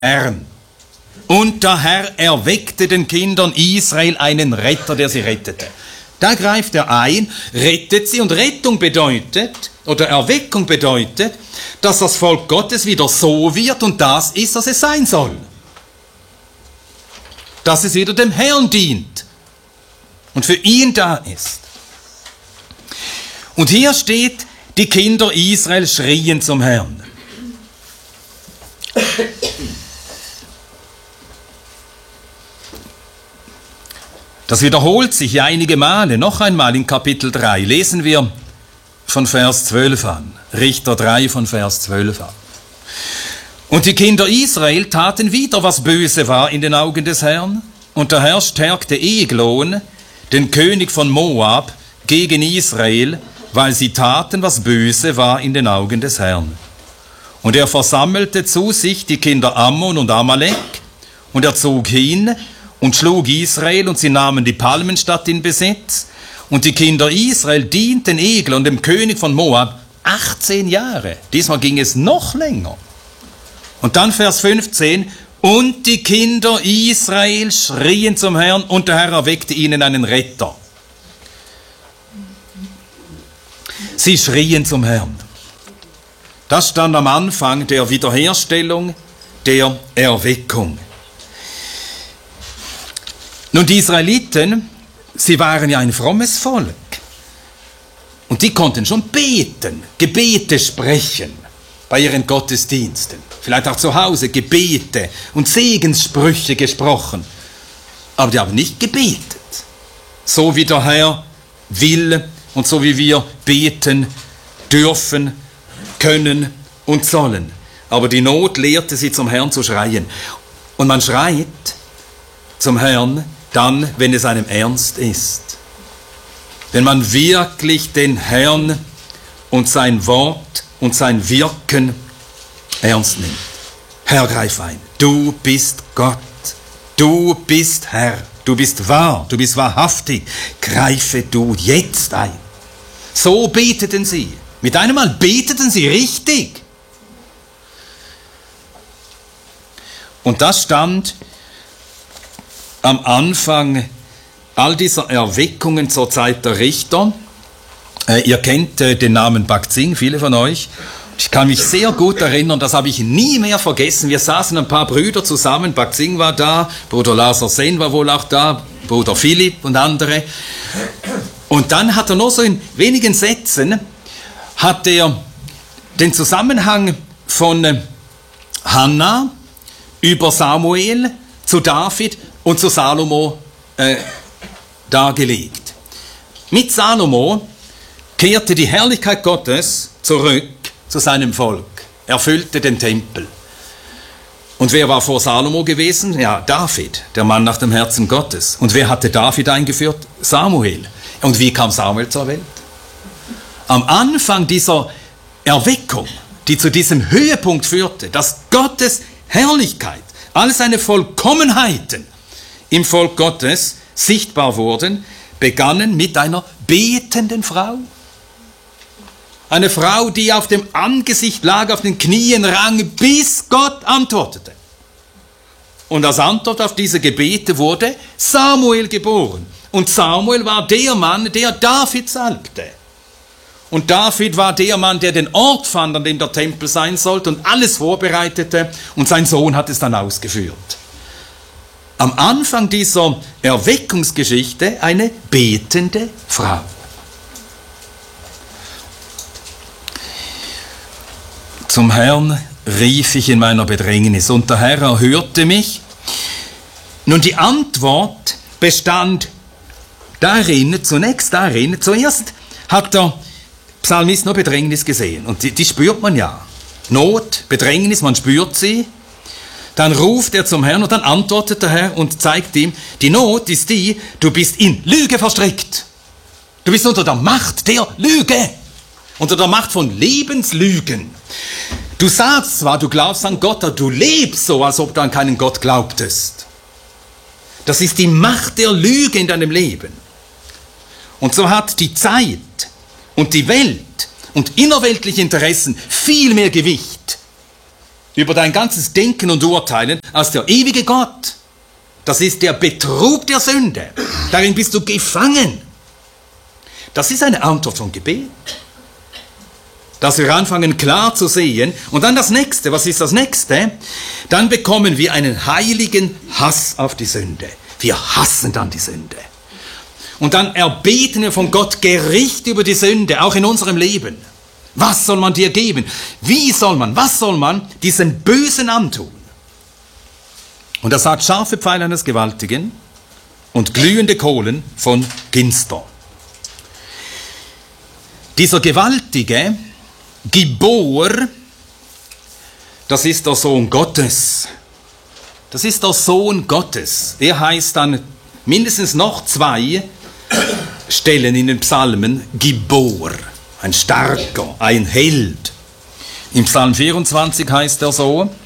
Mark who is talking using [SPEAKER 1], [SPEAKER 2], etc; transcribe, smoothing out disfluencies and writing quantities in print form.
[SPEAKER 1] Herrn. Und der Herr erweckte den Kindern Israel einen Retter, der sie rettete. Da greift er ein, rettet sie, und Rettung bedeutet, oder Erweckung bedeutet, dass das Volk Gottes wieder so wird und das ist, was es sein soll. Dass es wieder dem Herrn dient und für ihn da ist. Und hier steht, die Kinder Israel schrien zum Herrn. Das wiederholt sich ja einige Male. Noch einmal in Kapitel 3 lesen wir von Vers 12 an. Richter 3 von Vers 12 an. Und die Kinder Israel taten wieder, was böse war in den Augen des Herrn. Und der Herr stärkte Eglon, den König von Moab, gegen Israel, weil sie taten, was böse war in den Augen des Herrn. Und er versammelte zu sich die Kinder Ammon und Amalek, und er zog hin und schlug Israel, und sie nahmen die Palmenstadt in Besitz. Und die Kinder Israel dienten Eglon, dem König von Moab, 18 Jahre. Diesmal ging es noch länger. Und dann Vers 15. Und die Kinder Israel schrien zum Herrn, und der Herr erweckte ihnen einen Retter. Sie schrien zum Herrn. Das stand am Anfang der Wiederherstellung, der Erweckung. Nun, die Israeliten, sie waren ja ein frommes Volk. Und die konnten schon beten, Gebete sprechen bei ihren Gottesdiensten. Vielleicht auch zu Hause Gebete und Segenssprüche gesprochen. Aber die haben nicht gebetet. So wie der Herr will und so wie wir beten dürfen, können und sollen. Aber die Not lehrte sie, zum Herrn zu schreien. Und man schreit zum Herrn dann, wenn es einem ernst ist. Wenn man wirklich den Herrn und sein Wort und sein Wirken ernst nimmt. Herr, greif ein. Du bist Gott. Du bist Herr. Du bist wahr. Du bist wahrhaftig. Greife du jetzt ein. So beteten sie. Mit einem Mal beteten sie richtig. Und das stand am Anfang all dieser Erweckungen zur Zeit der Richter. Ihr kennt den Namen Bakzing, viele von euch. Ich kann mich sehr gut erinnern, das habe ich nie mehr vergessen. Wir saßen ein paar Brüder zusammen, Bakzing war da, Bruder Lazar Sen war wohl auch da, Bruder Philipp und andere. Und dann hat er nur so in wenigen Sätzen, hat er den Zusammenhang von Hannah über Samuel zu David und zu Salomo dargelegt. Mit Salomo kehrte die Herrlichkeit Gottes zurück zu seinem Volk. Er füllte den Tempel. Und wer war vor Salomo gewesen? Ja, David, der Mann nach dem Herzen Gottes. Und wer hatte David eingeführt? Samuel. Und wie kam Samuel zur Welt? Am Anfang dieser Erweckung, die zu diesem Höhepunkt führte, dass Gottes Herrlichkeit, all seine Vollkommenheiten im Volk Gottes sichtbar wurden, begannen mit einer betenden Frau. Eine Frau, die auf dem Angesicht lag, auf den Knien rang, bis Gott antwortete. Und als Antwort auf diese Gebete wurde Samuel geboren. Und Samuel war der Mann, der David salbte. Und David war der Mann, der den Ort fand, an dem der Tempel sein sollte und alles vorbereitete. Und sein Sohn hat es dann ausgeführt. Am Anfang dieser Erweckungsgeschichte eine betende Frau. Zum Herrn rief ich in meiner Bedrängnis, und der Herr erhörte mich. Nun, die Antwort bestand zuerst hat der Psalmist nur Bedrängnis gesehen. Und die spürt man ja. Not, Bedrängnis, man spürt sie. Dann ruft er zum Herrn und dann antwortet der Herr und zeigt ihm, die Not ist die, du bist in Lüge verstrickt. Du bist unter der Macht der Lüge. Unter der Macht von Lebenslügen. Du sagst zwar, du glaubst an Gott, aber du lebst so, als ob du an keinen Gott glaubtest. Das ist die Macht der Lüge in deinem Leben. Und so hat die Zeit und die Welt und innerweltliche Interessen viel mehr Gewicht über dein ganzes Denken und Urteilen als der ewige Gott. Das ist der Betrug der Sünde. Darin bist du gefangen. Das ist eine Antwort von Gebet. Dass wir anfangen klar zu sehen. Und dann das Nächste. Was ist das Nächste? Dann bekommen wir einen heiligen Hass auf die Sünde. Wir hassen dann die Sünde. Und dann erbeten wir von Gott Gericht über die Sünde, auch in unserem Leben. Was soll man dir geben? Was soll man diesen Bösen antun? Und er sagt, scharfe Pfeile eines Gewaltigen und glühende Kohlen von Ginster. Dieser gewaltige Gibor, das ist der Sohn Gottes. Das ist der Sohn Gottes. Er heißt dann mindestens noch 2 Stellen in den Psalmen Gibor. Ein Starker, ein Held. Im Psalm 24 heißt er so: